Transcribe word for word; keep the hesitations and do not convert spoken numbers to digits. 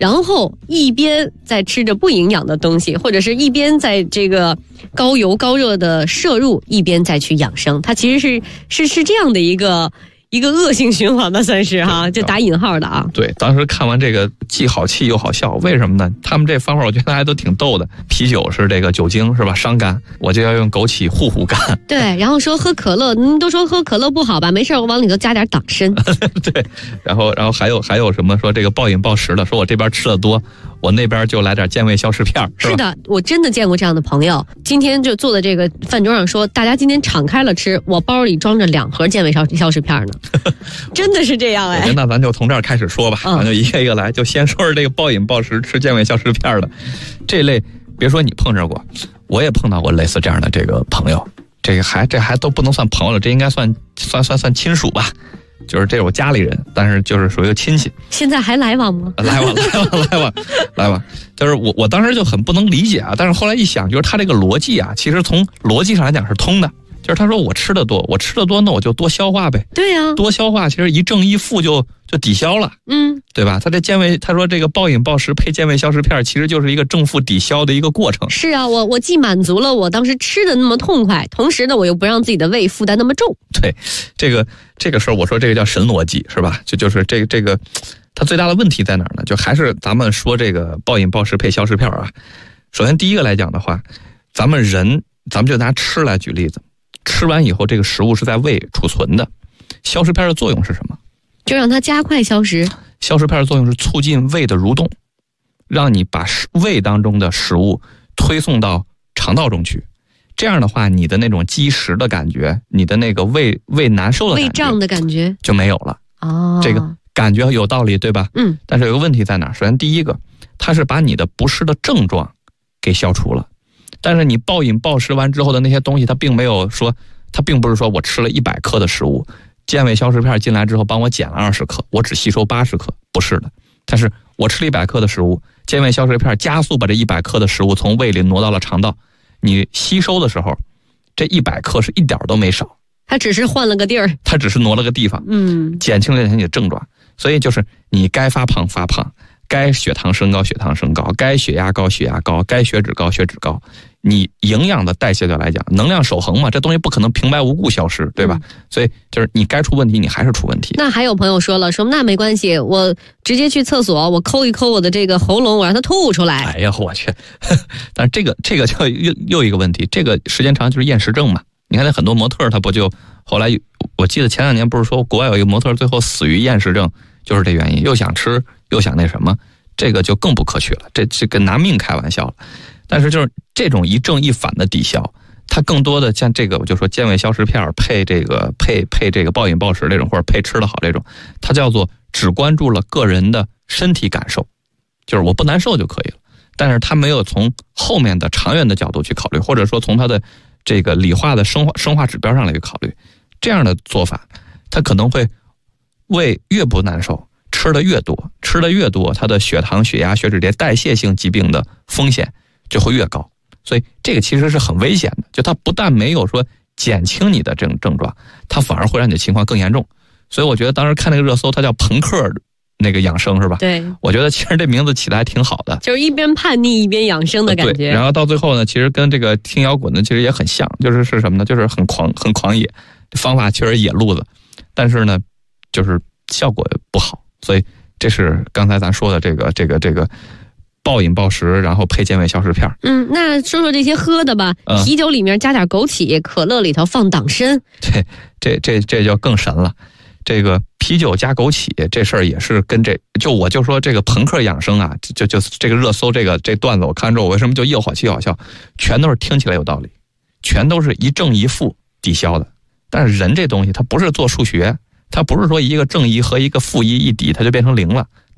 然后一边在吃着不营养的东西，或者是一边在这个高油高热的摄入，一边再去养生，它其实是是是这样的一个一个恶性循环吧，算是哈，就打引号的啊。 对，当时看完这个既好气又好笑，为什么呢？他们这方法我觉得还都挺逗的。啤酒是这个酒精是吧，伤肝，我就要用枸杞护护肝。 对，然后说喝可乐，您都说喝可乐不好吧？没事，我往里头加点党参。 对，然后然后还有还有什么说这个暴饮暴食的，说我这边吃的多，我那边就来点健胃消食片。是, 是的，我真的见过这样的朋友。今天就坐在这个饭桌上说，大家今天敞开了吃，我包里装着两盒健胃消消食片呢。真的是这样哎。 那咱就从这儿开始说吧，嗯、咱就一个一个来，就先说说这个暴饮暴食吃健胃消食片的这类。别说你碰着过，我也碰到过类似这样的这个朋友。这个还这还都不能算朋友了，这应该算算算算亲属吧。就是这是我家里人，但是就是属于个亲戚。 现在还来往吗？ 来往来往来往来往。就是我我当时就很不能理解啊，但是后来一想，就是他这个逻辑啊，其实从逻辑上来讲是通的。就是他说我吃的多，我吃的多，那我就多消化呗。 对呀、啊， 多消化，其实一正一负就就抵消了， 嗯， 对吧？他这健胃，他说这个暴饮暴食配健胃消食片，其实就是一个正负抵消的一个过程。 是啊，我我既满足了我当时吃的那么痛快，同时呢，我又不让自己的胃负担那么重。 对，这个这个事儿，我说这个叫神逻辑，是吧？就就是这个这个，它最大的问题在哪儿呢？就还是咱们说这个暴饮暴食配消食片啊。首先第一个来讲的话，咱们人，咱们就拿吃来举例子。吃完以后，这个食物是在胃储存的。消食片的作用是什么？ 就让它加快消食。 消食片的作用是促进胃的蠕动，让你把胃当中的食物推送到肠道中去。这样的话，你的那种积食的感觉，你的那个胃胃难受的感觉， 胃胀的感觉就没有了。 哦， 这个感觉有道理，对吧？ 嗯。 但是有个问题在哪儿？首先第一个，它是把你的不适的症状给消除了。但是你暴饮暴食完之后的那些东西，它并没有说，它并不是说我吃了一百克的食物，健胃消食片进来之后帮我减了二十克，我只吸收八十克，不是的。但是我吃了一百克的食物，健胃消食片加速把这一百克的食物从胃里挪到了肠道，你吸收的时候，这一百克是一点都没少。 它只是换了个地儿， 它只是挪了个地方， 嗯， 减轻了你的症状。所以就是你该发胖发胖，该血糖升高血糖升高，该血压高血压高，该血脂高血脂高。你营养的代谢掉来讲，能量守恒嘛，这东西不可能平白无故消失，对吧？嗯、所以就是你该出问题，你还是出问题。 那还有朋友说了，说那没关系，我直接去厕所，我抠一抠我的这个喉咙，我让它吐出来。 哎呀，我去！但是这个这个就又又一个问题，这个时间长就是厌食症嘛。你看那很多模特，他不就后来，我记得前两年不是说国外有一个模特最后死于厌食症，就是这原因，又想吃又想那什么，这个就更不可取了，这这跟拿命开玩笑了。但是就是这种一正一反的抵消，它更多的像这个，我就说健胃消食片配这个配配这个暴饮暴食这种，或者配吃的好这种，它叫做只关注了个人的身体感受，就是我不难受就可以了。但是它没有从后面的长远的角度去考虑，或者说从它的这个理化的生化生化指标上来去考虑，这样的做法，它可能会胃越不难受，吃的越多，吃的越多，它的血糖、血压、血脂这些代谢性疾病的风险就会越高。所以这个其实是很危险的，就它不但没有说减轻你的这种症状，它反而会让你的情况更严重。所以我觉得当时看那个热搜，它叫朋克那个养生是吧？ 对， 我觉得其实这名字起得还挺好的， 就是一边叛逆一边养生的感觉。 对，然后到最后呢，其实跟这个听摇滚的其实也很像，就是是什么呢？就是很狂很狂野，方法确实野路子，但是呢，就是效果不好。所以这是刚才咱说的这个这个这个暴饮暴食，然后配健胃消食片。 嗯，那说说这些喝的吧。嗯、啤酒里面加点枸杞，可乐里头放党参。 对，这这这就更神了。这个啤酒加枸杞这事儿也是跟这就我就说这个朋克养生啊，就就这个热搜这个这段子我看之后，我为什么就又好气又好笑，全都是听起来有道理，全都是一正一负抵消的。但是人这东西它不是做数学，它不是说一个正一和一个负一一抵它就变成零了，